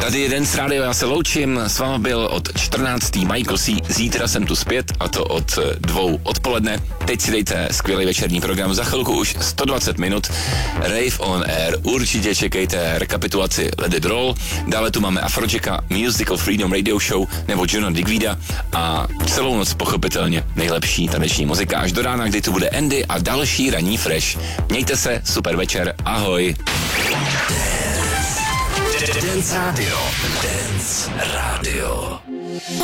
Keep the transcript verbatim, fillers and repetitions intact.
Tady je Dance Radio, já se loučím, s váma byl od čtrnáctého Michael C. Zítra jsem tu zpět, a to od dvou odpoledne. Teď si dejte skvělý večerní program, za chvilku už sto dvacet minut, Rave on Air, určitě čekejte rekapitulaci Let It Roll, dále tu máme Afročeka, Musical Freedom Radio Show nebo Juno Digvida a celou noc pochopitelně nejlepší taneční muzika až do rána, kdy tu bude Andy a další ranní fresh. Mějte se, super večer, ahoj. Dance Radio. Dance Radio.